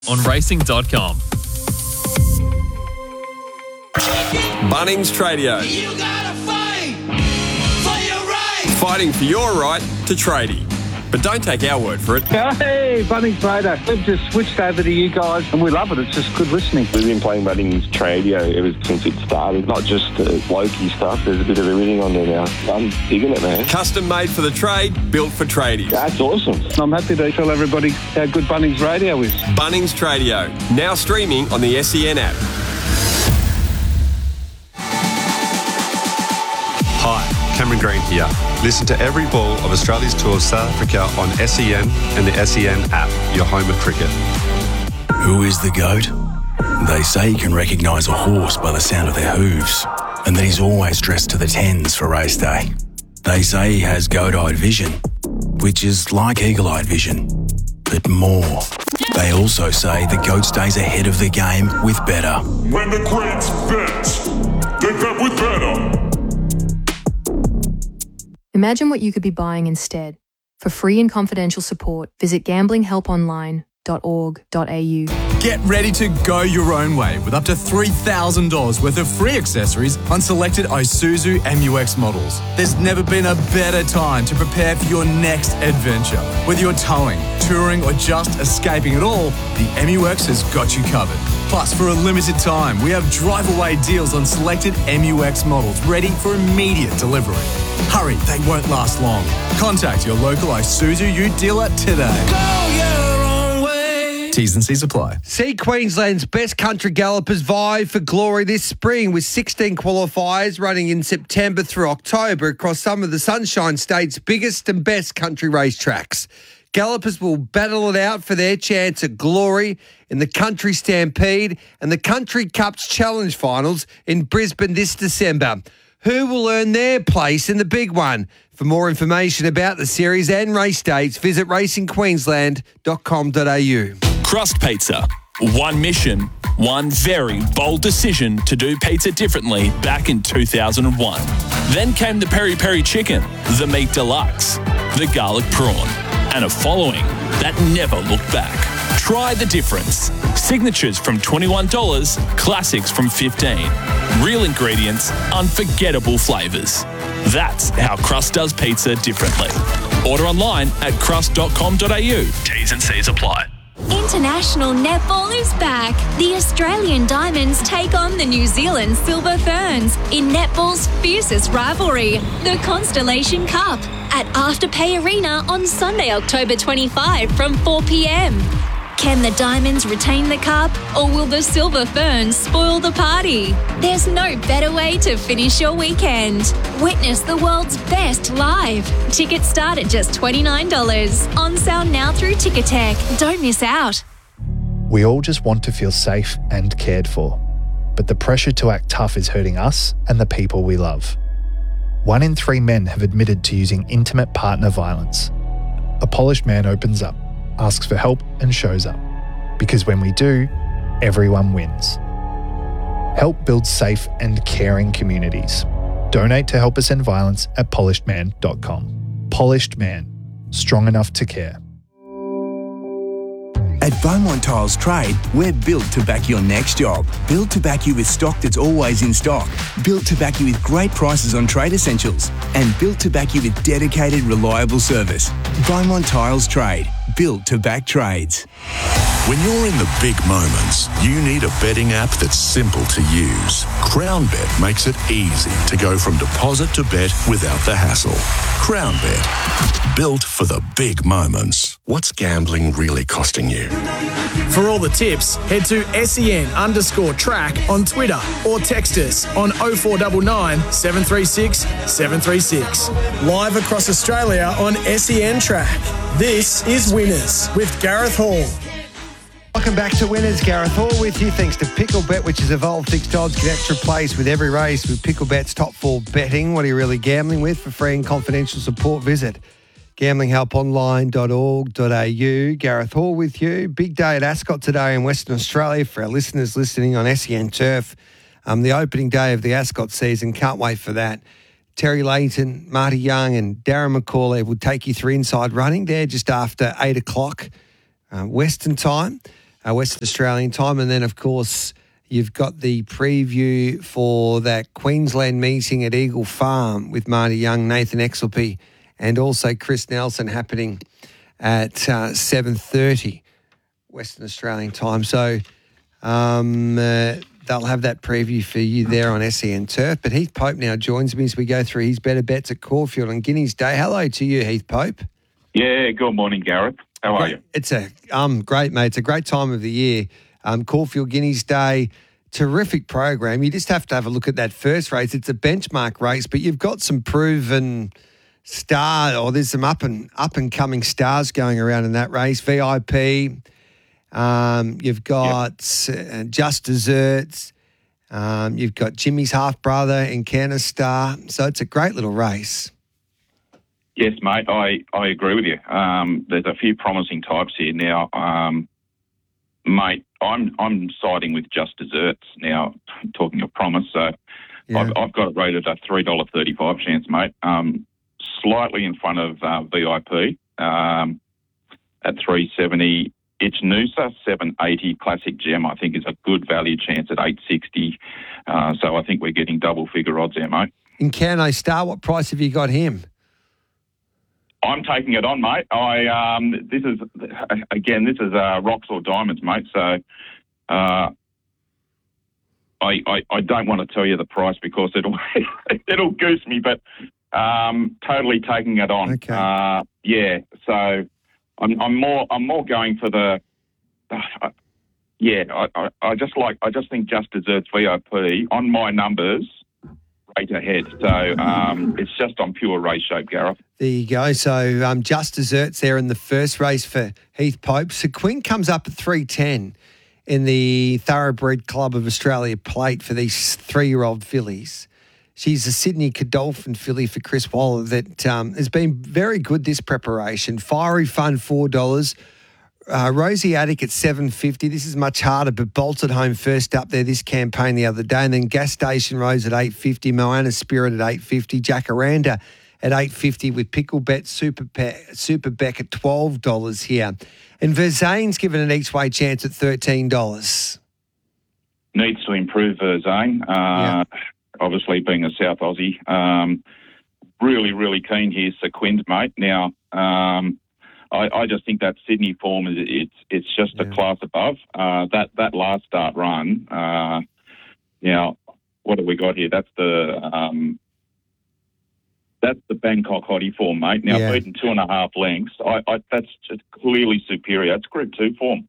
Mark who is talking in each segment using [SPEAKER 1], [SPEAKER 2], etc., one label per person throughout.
[SPEAKER 1] on racing.com.
[SPEAKER 2] Bunnings Tradio.
[SPEAKER 3] You gotta fight for your right.
[SPEAKER 2] Fighting for your right to tradie. But don't take our word for it.
[SPEAKER 4] Hey, Bunnings Radio. We've just switched over to you guys and we love it. It's just good listening.
[SPEAKER 5] We've been playing Bunnings Radio ever since it started. Not just blokey stuff. There's a bit of everything on there now. I'm digging it, man.
[SPEAKER 2] Custom made for the trade, built for tradies.
[SPEAKER 5] That's awesome.
[SPEAKER 4] I'm happy to tell everybody how good Bunnings Radio is.
[SPEAKER 2] Bunnings Tradio. Now streaming on the SEN app.
[SPEAKER 6] Hi, Cameron Green here. Listen to every ball of Australia's tour of South Africa on SEN and the SEN app, your home of cricket.
[SPEAKER 7] Who is the GOAT? They say you can recognise a horse by the sound of their hooves, and that he's always dressed to the tens for race day. They say he has goat-eyed vision, which is like eagle-eyed vision, but more. They also say the GOAT stays ahead of the game with better.
[SPEAKER 8] When the greats bet, they bet with better.
[SPEAKER 9] Imagine what you could be buying instead. For free and confidential support, visit gamblinghelponline.org.au.
[SPEAKER 10] Get ready to go your own way with up to $3,000 worth of free accessories on selected Isuzu MU-X models. There's never been a better time to prepare for your next adventure. Whether you're towing, touring, or just escaping it all, the MU-X has got you covered. Plus, for a limited time, we have drive-away deals on selected MU-X models ready for immediate delivery. Hurry, they won't last long. Contact your local Isuzu Ute dealer today.
[SPEAKER 3] Go your own way.
[SPEAKER 10] T's and C's apply.
[SPEAKER 11] See Queensland's best country gallopers vie for glory this spring with 16 qualifiers running in September through October across some of the Sunshine State's biggest and best country racetracks. Gallopers will battle it out for their chance at glory in the Country Stampede and the Country Cups Challenge Finals in Brisbane this December. Who will earn their place in the big one? For more information about the series and race dates, visit racingqueensland.com.au.
[SPEAKER 12] Crust Pizza. One mission, one very bold decision to do pizza differently back in 2001. Then came the Peri Peri Chicken, the Meat Deluxe, the Garlic Prawn, and a following that never looked back. Try the difference. Signatures from $21, classics from $15. Real ingredients, unforgettable flavours. That's how Crust does pizza differently. Order online at crust.com.au. T's and C's apply.
[SPEAKER 13] International netball is back. The Australian Diamonds take on the New Zealand Silver Ferns in netball's fiercest rivalry, the Constellation Cup, at Afterpay Arena on Sunday, October 25 from 4 p.m. Can the Diamonds retain the cup, or will the Silver Ferns spoil the party? There's no better way to finish your weekend. Witness the world's best live. Tickets start at just $29. On sale now through Ticketek. Don't miss out.
[SPEAKER 14] We all just want to feel safe and cared for, but the pressure to act tough is hurting us and the people we love. 1 in 3 men have admitted to using intimate partner violence. A polished man opens up, asks for help and shows up. Because when we do, everyone wins. Help build safe and caring communities. Donate to Help Us End Violence at polishedman.com. Polished Man. Strong enough to care.
[SPEAKER 15] At Beaumont Tiles Trade, we're built to back your next job. Built to back you with stock that's always in stock. Built to back you with great prices on trade essentials. And built to back you with dedicated, reliable service. Beaumont Tiles Trade. Built to back trades.
[SPEAKER 8] When you're in the big moments, you need a betting app that's simple to use. CrownBet makes it easy to go from deposit to bet without the hassle. CrownBet, built for the big moments. What's gambling really costing you?
[SPEAKER 16] For all the tips, head to SEN_track on Twitter or text us on 0499 736 736. Live across Australia on SEN Track. This is Winners with Gareth Hall.
[SPEAKER 11] Welcome back to Winners. Gareth Hall with you. Thanks to Picklebet, which has evolved fixed odds. Get extra plays with every race with Picklebet's top 4 betting. What are you really gambling with? For free and confidential support, visit gamblinghelponline.org.au. Gareth Hall with you. Big day at Ascot today in Western Australia for our listeners listening on SEN Turf. The opening day of the Ascot season. Can't wait for that. Terry Layton, Marty Young and Darren McCauley will take you through inside running there just after 8 o'clock Western time. Western Australian time. And then, of course, you've got the preview for that Queensland meeting at Eagle Farm with Marty Young, Nathan Exelby, and also Chris Nelson happening at 7:30 Western Australian time. So they'll have that preview for you there on SEN Turf. But Heath Pope now joins me as we go through his better bets at Caulfield on Guineas Day. Hello to you, Heath Pope.
[SPEAKER 1] Yeah, good morning, Gareth. How are you?
[SPEAKER 11] It's great, mate. It's a great time of the year. Caulfield Guineas Day, terrific program. You just have to have a look at that first race. It's a benchmark race, but you've got some proven there's some up and coming stars going around in that race. VIP. You've got Just Desserts. You've got Jimmy's half brother in Star. So it's a great little race.
[SPEAKER 1] Yes, mate. I agree with you. There's a few promising types here now. Mate, I'm siding with Just Desserts now. Talking of promise, so I've got it rated at $3.35 chance, mate. Slightly in front of VIP at $3.70. It's Noosa, $7.80. Classic Gem, I think, is a good value chance at $8.60. So I think we're getting double figure odds there, mate.
[SPEAKER 11] In Star, what price have you got him?
[SPEAKER 1] I'm taking it on, mate. This is rocks or diamonds, mate. So I don't want to tell you the price because it'll goose me, but totally taking it on.
[SPEAKER 11] Okay.
[SPEAKER 1] So I'm more going for the. I just think Just Desserts VIP on my numbers. Right ahead. So it's just on pure race shape, Gareth.
[SPEAKER 11] There you go. So Just Desserts there in the first race for Heath Pope. So Quinn comes up at 3.10 in the Thoroughbred Club of Australia plate for these 3-year-old fillies. She's a Sydney Godolphin filly for Chris Waller that has been very good this preparation. Fiery Fun, $4. Rosie Attic at $7.50. This is much harder, but bolted home first up there this campaign the other day. And then Gas Station Rose at $8.50. Moana Spirit at $8.50. Jacaranda at $8.50 with Pickle Bet, Super Beck at $12 here. And Verzane's given an each way chance at $13.
[SPEAKER 1] Needs to improve Verzane. Obviously being a South Aussie. Really, really keen here, Sequins, mate. Now, I just think that Sydney form it's just a class above. That last start run. Now, what have we got here? That's the Bangkok Hottie form, mate. Now beaten 2.5 lengths. That's just clearly superior. It's Group 2 form.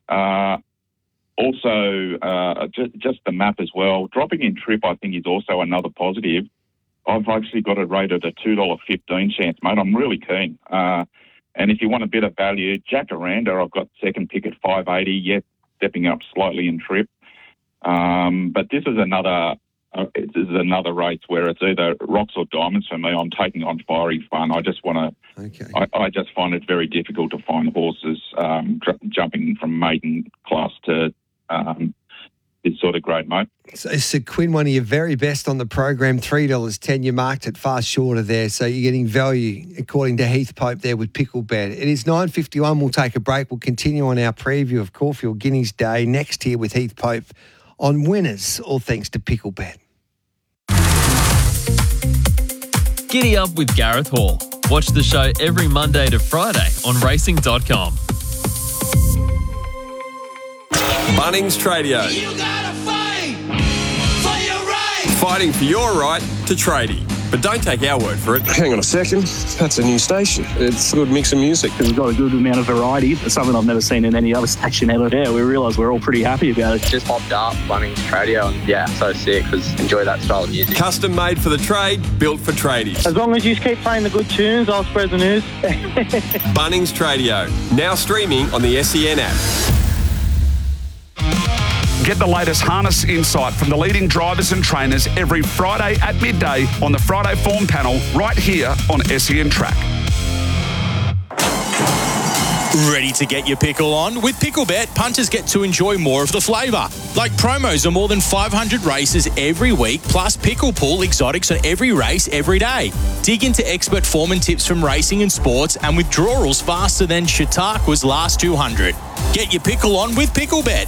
[SPEAKER 1] Also, just the map as well. Dropping in trip, I think, is also another positive. I've actually got it rated at $2.15 chance, mate. I'm really keen. And if you want a bit of value, Jacaranda, I've got second pick at $5.80. Yes, stepping up slightly in trip. But this is another race where it's either rocks or diamonds for me. I'm taking on Fiery Fun. I just want to.
[SPEAKER 11] Okay.
[SPEAKER 1] I just find it very difficult to find horses jumping from maiden class to this sort of grade, mate.
[SPEAKER 11] So Quinn, one of your very best on the program, $3.10. You marked it far shorter there, so you're getting value according to Heath Pope there with Pickle Bet. It is 9:51. We'll take a break. We'll continue on our preview of Caulfield Guineas Day next here with Heath Pope on Winners, all thanks to Pickle Bet.
[SPEAKER 12] Giddy up with Gareth Hall. Watch the show every Monday to Friday on racing.com.
[SPEAKER 2] Bunnings Tradio.
[SPEAKER 3] You gotta fight for your right.
[SPEAKER 2] Fighting for your right to tradie. But don't take our word for it.
[SPEAKER 17] Hang on a second. That's a new station. It's a good mix of music.
[SPEAKER 18] We've got a good amount of variety. It's something I've never seen in any other station ever. Yeah, we realise we're all pretty happy about it.
[SPEAKER 19] Just popped up, Bunnings Tradio, and so sick because enjoy that style of music.
[SPEAKER 2] Custom made for the trade, built for tradies.
[SPEAKER 20] As long as you keep playing the good tunes, I'll spread the news.
[SPEAKER 2] Bunnings Tradio, now streaming on the SEN app.
[SPEAKER 21] Get the latest harness insight from the leading drivers and trainers every Friday at midday on the Friday Form Panel right here on SEN Track.
[SPEAKER 5] Ready to get your pickle on? With PickleBet, punters get to enjoy more of the flavour. Like promos on more than 500 races every week, plus pickle pool exotics on every race every day. Dig into expert form and tips from racing and sports and withdrawals faster than Chautauqua's last 200. Get your pickle on with PickleBet.